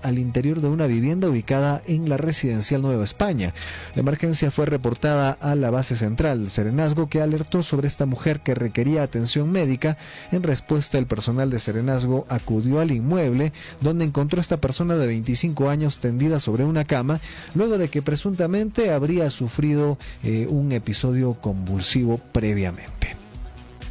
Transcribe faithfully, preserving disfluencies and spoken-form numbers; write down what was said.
al interior de una vivienda ubicada en la residencial Nueva España. La emergencia fue reportada a la base central del Serenazgo, que alertó sobre esta mujer que requería atención médica. En respuesta, el personal de Serenazgo acudió al inmueble, donde encontró a esta persona de veinticinco años tendida sobre una cama, luego de que presuntamente habría sufrido eh, un episodio convulsivo previamente.